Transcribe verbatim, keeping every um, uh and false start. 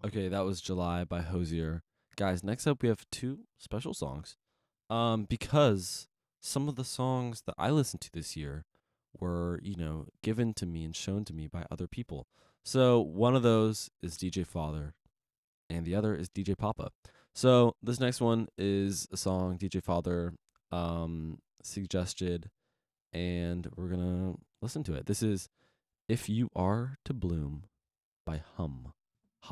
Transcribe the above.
Okay, that was July by Hosier. Guys, next up we have two special songs. Um, because some of the songs that I listened to this year were, you know, given to me and shown to me by other people. So one of those is D J Father, and the other is D J Papa. So this next one is a song D J Father um suggested, and we're gonna listen to it. This is If You Are to Bloom by Hum.